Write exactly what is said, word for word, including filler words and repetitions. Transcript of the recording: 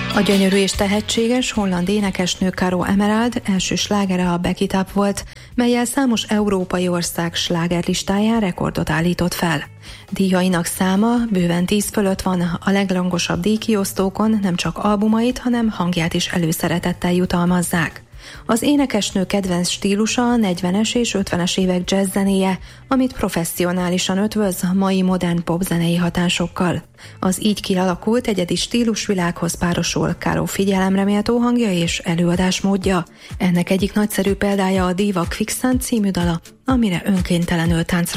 A gyönyörű és tehetséges holland énekesnő Caro Emerald első slágere a Back It Up volt, mellyel számos európai ország slágerlistáján rekordot állított fel. Díjainak száma bőven tíz fölött van, a legrangosabb díjkiosztókon nem csak albumait, hanem hangját is előszeretettel jutalmazzák. Az énekesnő kedvenc stílusa a negyvenes és ötvenes évek jazz zenéje, amit professzionálisan ötvöz mai modern popzenei hatásokkal. Az így kialakult egyedi stílusvilághoz párosul Caro figyelemreméltó hangja és előadásmódja. Ennek egyik nagyszerű példája a Diva Quicksand című dala, amire önkéntelenül táncra